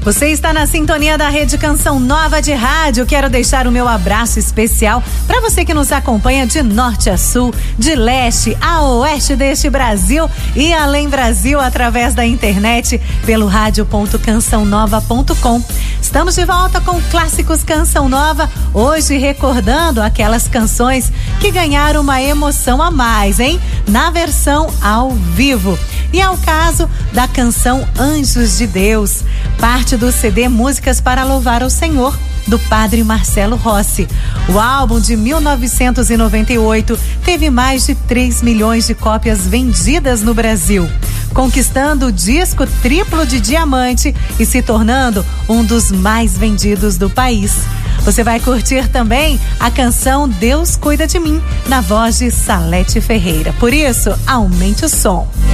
Você está na sintonia da Rede Canção Nova de Rádio. Quero deixar o meu abraço especial para você que nos acompanha de norte a sul, de leste a oeste deste Brasil e além Brasil através da internet pelo radio.cançãonova.com. Estamos de volta com Clássicos Canção Nova, hoje recordando aquelas canções que ganharam uma emoção a mais, hein? Na versão ao vivo. E é o caso da canção Anjos de Deus, parte do CD Músicas para Louvar ao Senhor, do Padre Marcelo Rossi. O álbum de 1998 teve mais de 3 milhões de cópias vendidas no Brasil, conquistando o disco triplo de diamante e se tornando um dos mais vendidos do país. Você vai curtir também a canção Deus Cuida de Mim, na voz de Salete Ferreira. Por isso, aumente o som.